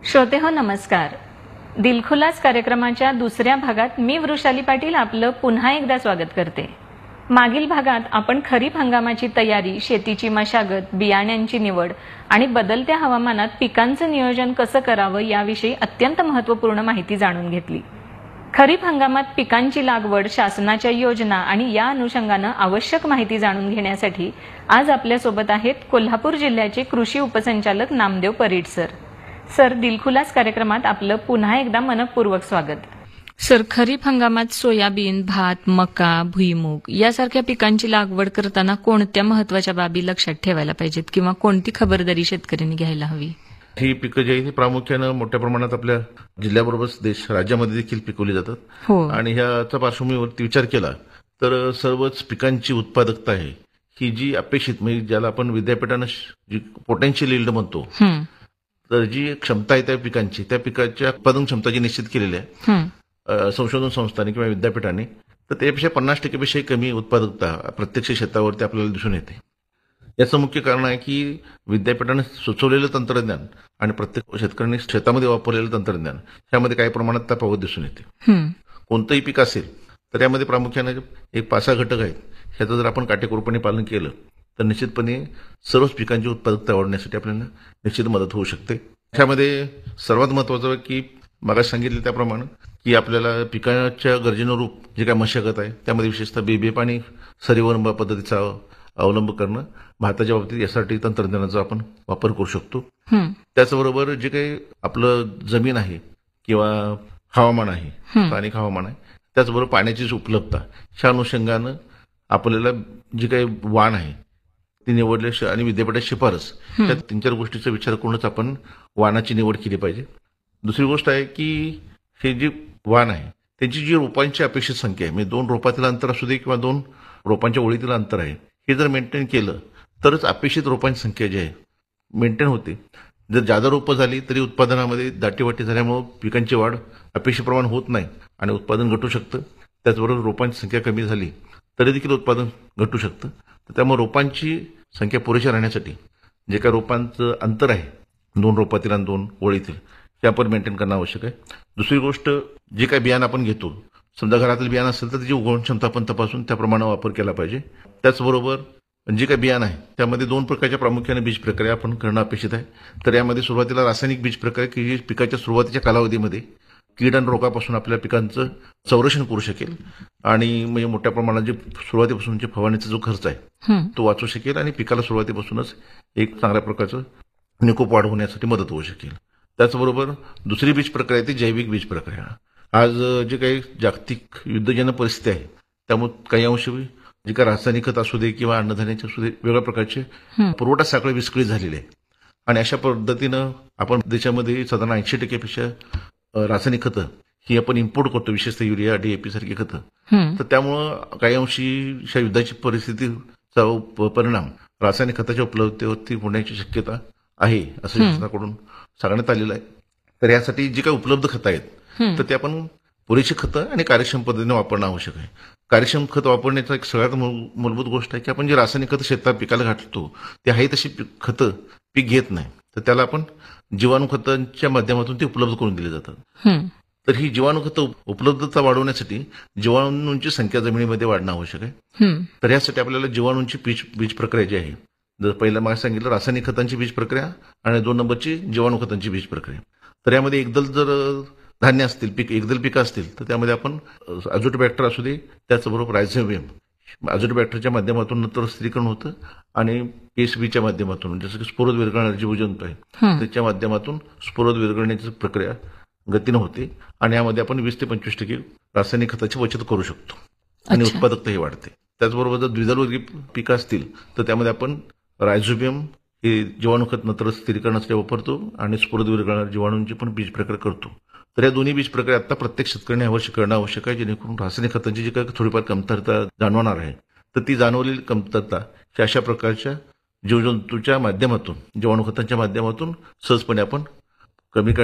श्रोते हो नमस्कार. दिलखुलास कार्यक्रमाच्या दुसऱ्या भागात मी वृषाली पाटील आपलं पुन्हा एकदा स्वागत करते. मागील भागात आपण खरीप हंगामाची तयारी, शेतीची मशागत, बियाण्यांची निवड आणि बदलत्या हवामानात पिकांचं नियोजन कसं करावं याविषयी अत्यंत महत्त्वपूर्ण माहिती जाणून घेतली. खरीप हंगामात पिकांची लागवड, शासनाच्या योजना आणि या अनुषंगानं आवश्यक माहिती जाणून घेण्यासाठी आज आपल्यासोबत आहेत कोल्हापूर जिल्ह्याचे कृषी उपसंचालक नामदेव परीट सर. सर, दिलखुलास कार्यक्रमात आपलं पुन्हा एकदा मनपूर्वक स्वागत. सर, खरीप हंगामात सोयाबीन, भात, मका, भुईमूग यासारख्या पिकांची लागवड करताना कोणत्या महत्वाच्या बाबी लक्षात ठेवायला पाहिजेत किंवा कोणती खबरदारी शेतकऱ्यांनी घ्यायला हवी? ही पिकं जी आहेत प्रामुख्यानं मोठ्या प्रमाणात आपल्या जिल्ह्याबरोबरच राज्यामध्ये देखील पिकवली जातात. हो. आणि ह्याचा पार्श्वभूमीवरती विचार केला तर सर्वच पिकांची उत्पादकता आहे ही जी अपेक्षित, म्हणजे ज्याला आपण विद्यापीठानं जी पोटेन्शियल यील्ड म्हणतो, तर जी क्षमता आहे त्या पिकांची, त्या पिकाच्या उत्पादन क्षमता जी निश्चित केलेली आहे संशोधन संस्थांनी किंवा विद्यापीठाने, तर त्यापेक्षा 50% पेक्षाही कमी उत्पादकता प्रत्यक्ष शेतावरती आपल्याला दिसून येते. याचं मुख्य कारण आहे की विद्यापीठाने सुचवलेलं तंत्रज्ञान आणि प्रत्येक शेतकऱ्यांनी शेतामध्ये वापरलेलं तंत्रज्ञान यामध्ये काही प्रमाणात तफावत दिसून येते. कोणतंही पीक असेल तर यामध्ये प्रामुख्याने एक 5-6 घटक आहेत. ह्याचं जर आपण काटेकोरपणे पालन केलं तर निश्चितपणे सर्वच पिकांची उत्पादकता वाढवण्यासाठी आपल्याला निश्चित मदत होऊ शकते. ह्यामध्ये सर्वात महत्वाचं की मागास सांगितलं त्याप्रमाणे की आपल्याला पिकाच्या गरजेनुरूप जे काय मशागत आहे त्यामध्ये विशेषतः बीबीएफ आणि सरीवरंब पद्धतीचा अवलंब करणं, भाताच्या बाबतीत यासाठी तंत्रज्ञानाचा आपण वापर करू शकतो. त्याचबरोबर जे काही आपलं जमीन आहे किंवा हवामान आहे, स्थानिक हवामान आहे, त्याचबरोबर पाण्याची उपलब्धता, ह्या अनुषंगानं आपल्याला जी काही वाण आहे ती निवडली आणि विद्यापीठाची शिफारस, त्या 3-4 गोष्टीचा विचार करूनच आपण वाणाची निवड केली पाहिजे. दुसरी गोष्ट आहे की हे जे वाण आहे त्यांची जी रोपांची अपेक्षित संख्या आहे, म्हणजे 2 रोपातील अंतर असू दे किंवा 2 रोपांच्या ओळीतील अंतर आहे, हे जर मेंटेन केलं तरच अपेक्षित रोपांची संख्या जी आहे मेंटेन होते. जर जादा रोपं झाली तरी उत्पादनामध्ये दाटीवाटी झाल्यामुळे पिकांची वाढ अपेक्षेप्रमाणे होत नाही आणि उत्पादन घटू शकतं. त्याचबरोबर रोपांची संख्या कमी झाली तरी देखील उत्पादन घटू शकतं. तर त्यामुळे रोपांची संख्या पुरेशी राहण्यासाठी जे काही रोपांचं अंतर आहे 2 रोपातील आणि 2 ओळीतील, हे आपण मेंटेन करणं आवश्यक आहे. दुसरी गोष्ट, जे काही बियाणं आपण घेतो, समजा घरातील बियाणं असेल तर त्याची उगवण क्षमता आपण तपासून त्याप्रमाणे वापर केला पाहिजे. त्याचबरोबर जे काही बियाणं आहे त्यामध्ये 2 प्रकारच्या प्रामुख्याने बीज प्रक्रिया आपण करणं अपेक्षित आहे. तर यामध्ये सुरुवातीला रासायनिक बीज प्रक्रिया की जी पिकाच्या सुरुवातीच्या कालावधीमध्ये कीड आणि रोगापासून आपल्या पिकांचं संरक्षण करू शकेल आणि म्हणजे मोठ्या प्रमाणात जे सुरुवातीपासूनचे फवारणीचा जो खर्च आहे तो वाचू शकेल आणि पिकाला सुरुवातीपासूनच एक चांगल्या प्रकारचं निकोप वाढ होण्यासाठी मदत होऊ शकेल. त्याचबरोबर दुसरी बीज प्रक्रिया ती जैविक बीज प्रक्रिया. आज जे काही जागतिक युद्धजन्य परिस्थिती आहे त्यामुळे काही अंशी जे काही रासायनिक खत असू दे किंवा अन्नधान्याचे असू दे, वेगळ्या प्रकारचे पुरवठा साखळी विस्कळीत झालेली आहे आणि अशा पद्धतीनं आपण देशामध्ये साधारण 80% पेक्षा रासायनिक खतं ही आपण इम्पोर्ट करतो, विशेषतः युरिया, DAP सारखी खतं. तर त्यामुळं काही अंशी युद्धाची परिस्थितीचा परिणाम रासायनिक खताच्या उपलब्धतेवरती होण्याची शक्यता आहे असं शासनाकडून सांगण्यात आलेलं आहे. तर यासाठी जी काही उपलब्ध खतं आहेत तर ते आपण पुरेशी खतं आणि कार्यक्षम पद्धतीने वापरणं आवश्यक आहे. कार्यक्षम खत वापरण्याचा एक सगळ्यात मूलभूत गोष्ट आहे की आपण जे रासायनिक खतं शेतात पिकाला घालतो ते आहे तशी खतं पीक घेत नाही, तर त्याला आपण जीवाणू खतांच्या माध्यमातून ते उपलब्ध करून दिले जातात. तर ही जीवाणू खतं उपलब्धता वाढवण्यासाठी जीवाणूंची संख्या जमिनीमध्ये वाढणं आवश्यक आहे. तर यासाठी आपल्याला जीवाणूंची बीज प्रक्रिया जी आहे, जर पहिला मला सांगितलं रासायनिक खतांची बीज प्रक्रिया आणि 2 नंबरची जीवाणू खतांची बीज प्रक्रिया. तर यामध्ये एकदल जर धान्य असतील, एकदल पिकं असतील तर त्यामध्ये आपण अझोटोबॅक्टर असू दे, त्याचबरोबर रायझोबियम, अझोटोबॅक्टरच्या माध्यमातून नंतर स्थिरीकरण होतं आणि PSBच्या माध्यमातून, जसं की स्फोरद विरघळणारे जीवजंतू आहे त्याच्या माध्यमातून स्फोरद विरघळण्याची प्रक्रिया गतीनं होते आणि यामध्ये आपण 20 ते 25% रासायनिक खताची बचत करू शकतो आणि उत्पादकताही वाढते. त्याचबरोबर जर द्विदलवर्गीय पिकं असतील तर त्यामध्ये आपण रायझोबियम हे जीवाणू खत नंतर स्थिरीकरणासाठी वापरतो आणि स्फोरद विरघळणाऱ्या जीवाणूंची पण बीज प्रक्रिया करतो. तर या दोन्ही बीज प्रक्रिया आता प्रत्येक शेतकऱ्याने यावर्षी करणं आवश्यक आहे, जेणेकरून रासायनिक खतांची जी काही थोडीफार कमतरता जाणवणार आहे तर ती जाणवलेली कमतरता ही अशा प्रकारच्या जीवजंतूच्या माध्यमातून, जीवाणू खतांच्या माध्यमातून सहजपणे आपण कमी